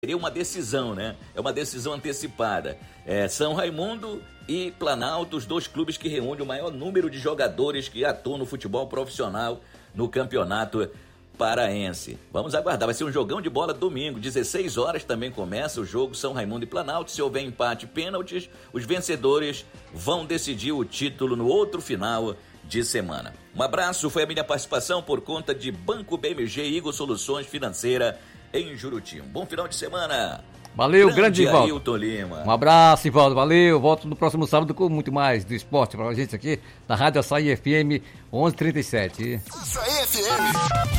Seria uma decisão, né? É uma decisão antecipada. São Raimundo e Planalto, os dois clubes que reúnem o maior número de jogadores que atuam no futebol profissional no campeonato paraense. Vamos aguardar, vai ser um jogão de bola domingo, 16 horas também começa o jogo São Raimundo e Planalto. Se houver empate e pênaltis, os vencedores vão decidir o título no outro final de semana. Um abraço, foi a minha participação por conta de Banco BMG e Igor Soluções Financeira em Juruti. Um bom final de semana. Valeu, grande Ivaldo. Ailton Lima. Um abraço, Ivaldo. Valeu. Volto no próximo sábado com muito mais do esporte pra gente aqui na Rádio Açaí FM 1137. Açaí FM.